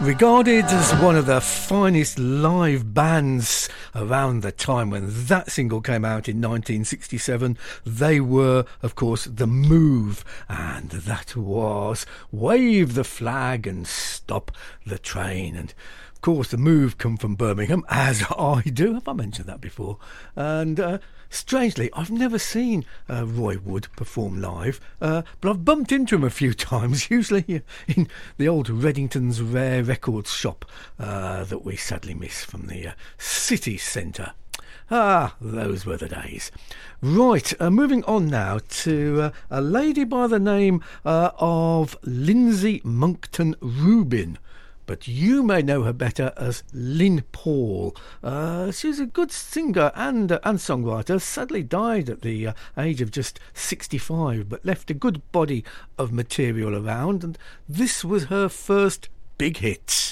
Regarded as one of the finest live bands around the time when that single came out in 1967, they were, of course, The Move, and that was Wave the Flag and Stop the Train. And of course, The Move come from Birmingham, as I do. Have I mentioned that before? And strangely, I've never seen Roy Wood perform live, but I've bumped into him a few times, usually in the old Reddington's Rare Records shop that we sadly miss from the city centre. Ah, those were the days. Right, moving on now to a lady by the name of Lindsay Monckton Rubin. But you may know her better as Lynn Paul. She's a good singer and songwriter. Sadly died at the age of just 65, but left a good body of material around. And this was her first big hit.